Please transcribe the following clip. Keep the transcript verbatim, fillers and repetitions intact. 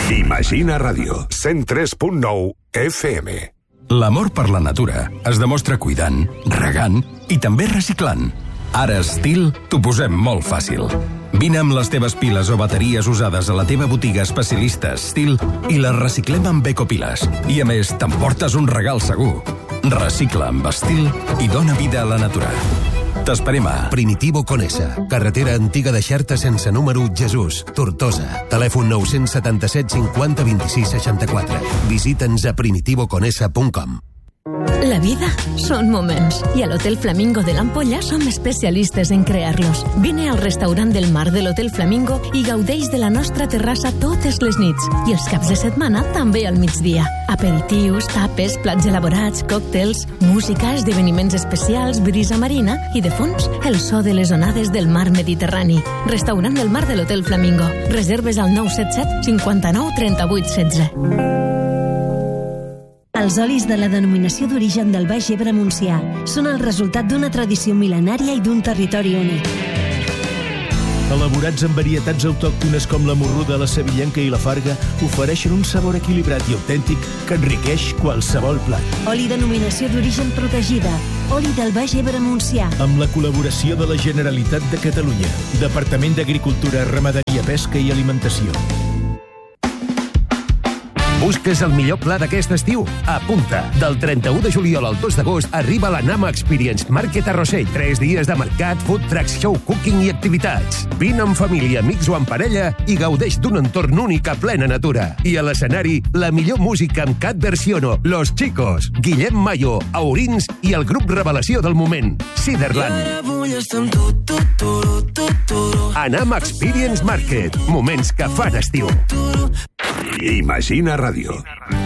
Imagina Ràdio, cent tres punt nou F M. L'amor per la natura es demostra cuidant, regant i també reciclant. Ara Estil t'ho posem molt fàcil. Vine amb les teves piles o bateries usades a la teva botiga especialista Estil i les reciclem amb ecopiles. I a més, t'emportes un regal segur. Recicla amb Estil i dona vida a la natura. T'esperem a Primitivo Conesa, carretera antiga de Xerta sense número, Jesús, Tortosa. Telèfon nou set set cinquanta vint-i-sis seixanta-quatre. Visita'ns a primitivo conesa punt com. La vida són moments i a l'Hotel Flamingo de l'Ampolla som especialistes en crear-los. Vine al restaurant del mar de l'Hotel Flamingo i gaudeix de la nostra terrassa totes les nits i els caps de setmana també al migdia. Aperitius, tapes, plats elaborats, còctels, música, esdeveniments especials, brisa marina i, de fons, el so de les onades del mar Mediterrani. Restaurant del mar de l'Hotel Flamingo. Reserves al nou set set cinquanta-nou trenta-vuit setze. Els olis de la denominació d'origen del Baix Ebre Montsià són el resultat d'una tradició mil·lenària i d'un territori únic. Elaborats amb varietats autòctones com la morruda, la sevillenca i la farga, ofereixen un sabor equilibrat i autèntic que enriqueix qualsevol plat. Oli denominació d'origen protegida. Oli del Baix Ebre Montsià. Amb la col·laboració de la Generalitat de Catalunya, Departament d'Agricultura, Ramaderia, Pesca i Alimentació. Busques el millor pla d'aquest estiu? Apunta! Del trenta-u de juliol al dos d'agost arriba la Nama Experience Market a Rossell. Tres dies de mercat, food trucks, show, cooking i activitats. Vine amb família, amics o amb parella i gaudeix d'un entorn únic a plena natura. I a l'escenari, la millor música amb Cat Versiono, Los Chicos, Guillem Mayo, Aurins i el grup revelació del moment, Ciderland. Anam Experience Market. Moments que fan estiu. Imagina Ràdio.